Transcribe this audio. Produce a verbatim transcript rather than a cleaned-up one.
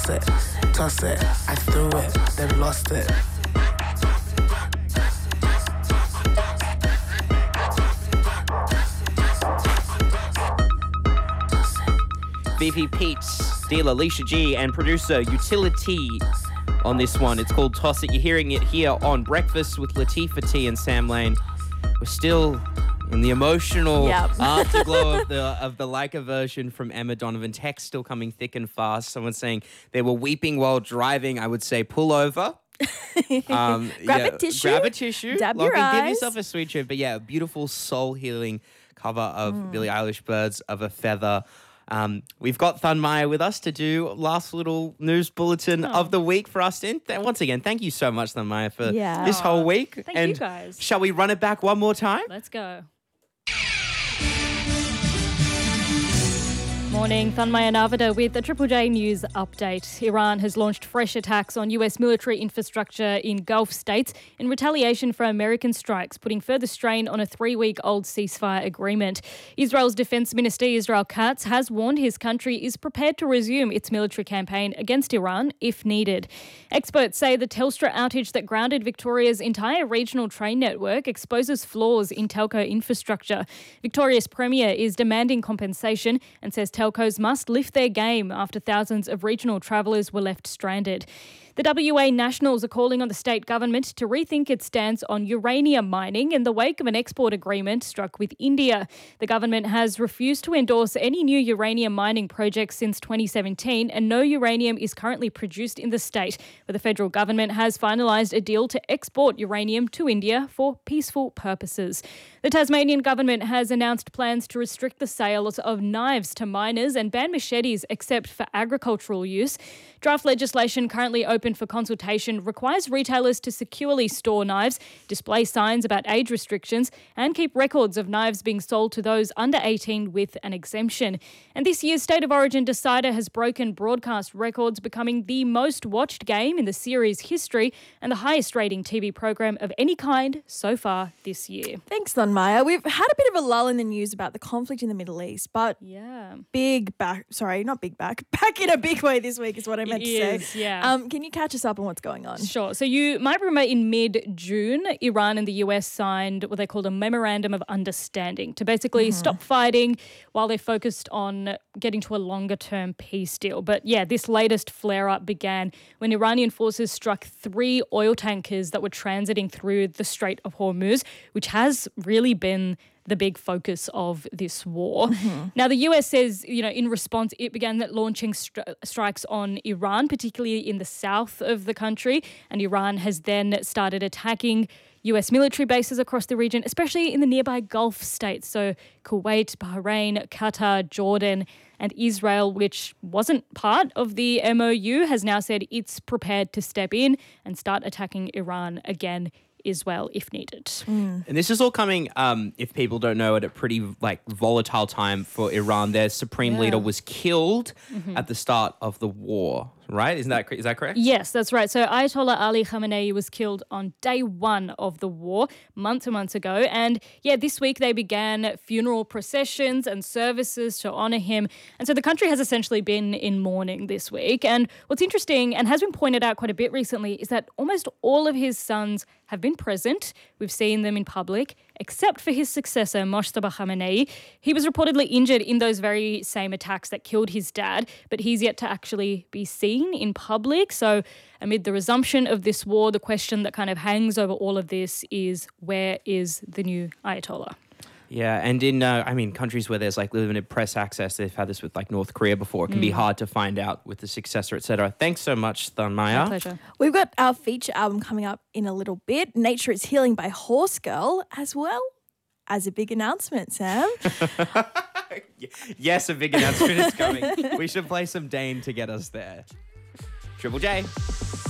toss it, toss it. I threw it, then lost it. V P Pete, dealer Alicia G, and producer Utility on this one. It's called Toss It. You're hearing it here on Breakfast with Latifah T and Sam Lane. We're still in the emotional Yep. afterglow of the of the Leica version from Emma Donovan. Text still coming thick and fast. Someone saying they were weeping while driving. I would say pull over. Um, Grab yeah, a tissue. Grab a tissue. Dab Lock your in, Give eyes. yourself a sweet treat. But yeah, a beautiful soul healing cover of Mm. Billie Eilish, Birds of a Feather. Um, we've got Thun Maya with us to do last little news bulletin Oh. of the week for us. And th- once again, thank you so much, Thun Maya, for Yeah. this whole week. Thank and you guys. Shall we run it back one more time? Let's go. Morning, Thanmaya Navada with the Triple J News update. Iran has launched fresh attacks on U S military infrastructure in Gulf states in retaliation for American strikes, putting further strain on a three-week-old ceasefire agreement. Israel's Defense Minister Israel Katz has warned his country is prepared to resume its military campaign against Iran if needed. Experts say the Telstra outage that grounded Victoria's entire regional train network exposes flaws in telco infrastructure. Victoria's Premier is demanding compensation and says telcos must lift their game after thousands of regional travellers were left stranded. The W A Nationals are calling on the state government to rethink its stance on uranium mining in the wake of an export agreement struck with India. The government has refused to endorse any new uranium mining projects since twenty seventeen, and no uranium is currently produced in the state, but the federal government has finalised a deal to export uranium to India for peaceful purposes. The Tasmanian government has announced plans to restrict the sales of knives to minors and ban machetes except for agricultural use. Draft legislation currently open for consultation requires retailers to securely store knives, display signs about age restrictions, and keep records of knives being sold to those under eighteen with an exemption. And this year's State of Origin decider has broken broadcast records, becoming the most watched game in the series' history and the highest rating T V program of any kind so far this year. Thanks, Thun Maya. We've had a bit of a lull in the news about the conflict in the Middle East, but Yeah. big back, sorry, not big back, back in a big way this week is what I meant It to say. is, yeah. Um, can you catch us up on what's going on? Sure. So you might remember in mid-June, Iran and the U S signed what they called a memorandum of understanding to basically stop fighting while they focused on getting to a longer-term peace deal. But yeah, this latest flare-up began when Iranian forces struck three oil tankers that were transiting through the Strait of Hormuz, which has really been the big focus of this war. Now, the U S says, you know, in response, it began launching stri- strikes on Iran, particularly in the south of the country, and Iran has then started attacking U S military bases across the region, especially in the nearby Gulf states, so Kuwait, Bahrain, Qatar, Jordan, and Israel, which wasn't part of the M O U, has now said it's prepared to step in and start attacking Iran again as well if needed. And this is all coming, um, if people don't know, at a pretty like volatile time for Iran. Their supreme Yeah. leader was killed at the start of the war, right? Isn't that is that correct? Yes, that's right. So Ayatollah Ali Khamenei was killed on day one of the war, months and months ago. And yeah, this week they began funeral processions and services to honour him. And so the country has essentially been in mourning this week. And what's interesting, and has been pointed out quite a bit recently, is that almost all of his sons have been present. We've seen them in public, except for his successor, Mojtaba Khamenei. He was reportedly injured in those very same attacks that killed his dad, but he's yet to actually be seen in public. So amid the resumption of this war, the question that kind of hangs over all of this is, where is the new Ayatollah? Yeah, and in, uh, I mean, countries where there's like limited press access, they've had this with like North Korea before, it can be hard to find out with the successor, et cetera. Thanks so much, Thun Maya. My pleasure. We've got our feature album coming up in a little bit, Nature is Healing by Horse Girl, as well as a big announcement, Sam. Yes, a big announcement is coming. We should play some Dane to get us there. Triple J.